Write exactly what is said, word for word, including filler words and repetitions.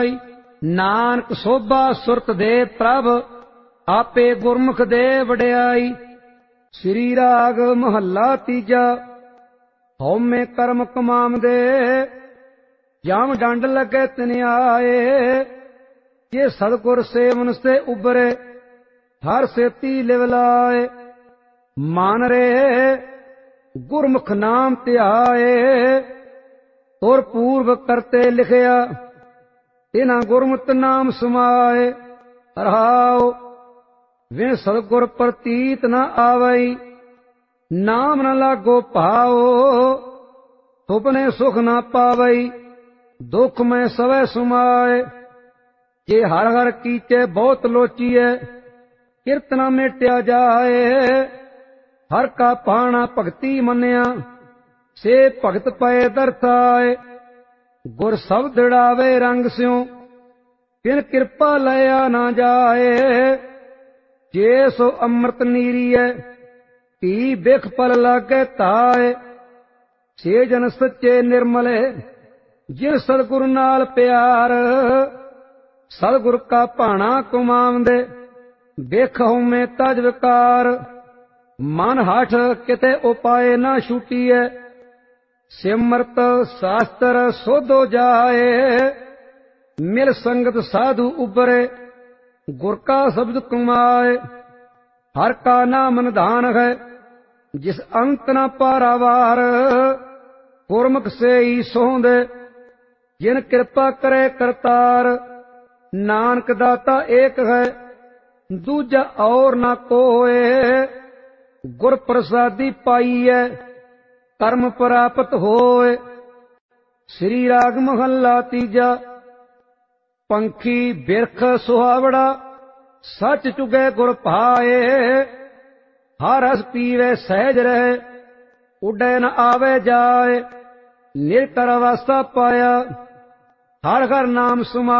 ਨਾਨਕ ਸੋਭਾ ਸੁਰਤ ਦੇ ਪ੍ਰਭ ਆਪੇ ਗੁਰਮੁਖ ਦੇ ਵਡਿਆਈ। ਸ੍ਰੀ ਰਾਗ ਮਹੱਲਾ ਤੀਜਾ। ਹਉਮੈ ਕਰਮ ਕਮਾਵਦੇ ਜਮ ਡੰਡ ਲੱਗੇ ਤਿਨ ਆਏ। ਜੇ ਸਤਿਗੁਰ ਸੇਵਨ ਸੇ ਉਬਰੇ ਹਰ ਸੇਤੀ ਲਿਵ ਲਾਏ। ਮਨ ਰੇ ਗੁਰਮੁਖ ਨਾਮ ਧਿਆਏ ਔਰ ਪੂਰਵ ਕਰਤੇ ਲਿਖਿਆ ਇਨਾ ਗੁਰਮਤਿ ਨਾਮ ਸਮਾਏ। ਰਹਾਉ ਵਿਣ ਸਤਿਗੁਰ ਪ੍ਰਤੀਤ ਨ ਆਵਈ ਨਾਮ ਨ ਲਾਗੋ ਭਾਉ। ਸੁਪਨੇ ਸੁਖ ਨ ਪਾਵਈ ਦੁਖ ਮੈਂ ਸਵੈ ਸੁਮਾਏ। ਜੇ ਹਰ ਹਰ ਕੀਚੇ ਬਹੁਤ ਲੋਚੀਐ ਕਿਰਤ ਨ ਮੇਟਿਆ ਜਾਏ। ਹਰ ਕਾ ਪਾਣਾ ਭਗਤੀ ਮੰਨਿਆ ਸੇ ਭਗਤ ਪਏ ਦਰਥਾਏ। ਗੁਰ ਸ਼ਬਦ ੜਾਵੇ ਰੰਗ ਸਿਉ ਬਿਨ ਕਿਰਪਾ ਲਿਆ ਨਾ ਜਾਏ। ਜੇ ਸੋ ਅੰਮ੍ਰਿਤ ਨੀਰੀਐ ਪੀ ਬਿਖ ਪਲ ਲਾਗੇ ਧਾਏ। ਸੇ ਜਨ ਸੱਚੇ ਨਿਰਮਲੇ ਜਿਨ ਸਤਿਗੁਰ ਨਾਲ ਪਿਆਰ। ਸਤਿਗੁਰ ਕਾ ਭਾਣਾ ਕਮਾਵਦੇ ਬਿਖ ਹਉਮੈ ਤਜ ਵਿਕਾਰ। ਮਨ ਹਠ ਕਿਤੇ ਉਪਾਏ ਨਾ ਛੂਟੀਐ ਸਿਮਰਤ ਸ਼ਾਸਤਰ ਸੋਧੋ ਜਾਏ। ਮਿਲ ਸੰਗਤ ਸਾਧੂ ਉਬਰੇ ਗੁਰ ਕਾ ਸ਼ਬਦ ਕਮਾਏ। ਹਰ ਕਾ ਨਾਮ ਨਿਧਾਨ ਹੈ ਜਿਸ ਅੰਤ ਨ ਪਾਰਾਵਾਰ। ਗੁਰਮੁਖ ਸੇਈ ਸੋਹੰਦੇ ਜਿਨ ਕਿਰਪਾ ਕਰੇ ਕਰਤਾਰ। ਨਾਨਕ ਦਾਤਾ ਏਕ ਹੈ ਦੂਜਾ ਔਰ ਨਾ ਕੋਏ। ਗੁਰ ਪ੍ਰਸਾਦੀ ਪਾਈਐ ਕਰਮ ਪ੍ਰਾਪਤ ਹੋਏ। ਸ੍ਰੀ ਰਾਗ ਮਹੱਲਾ ਤੀਜਾ। ਪੰਖੀ ਬਿਰਖ ਸੁਹਾਵੜਾ ਸੱਚ ਚੁਗੇ ਗੁਰ ਭਾਏ। ਹਰ ਰਸ ਪੀਵੇ ਸਹਿਜ ਰਹੇ ਉੱਡੇ ਨ ਆਵੇ ਜਾਏ। ਨਿਰਕਰ ਅਵਸਥਾ ਪਾਇਆ ਹਰ ਹਰ ਨਾਮ ਸਮਾਏ।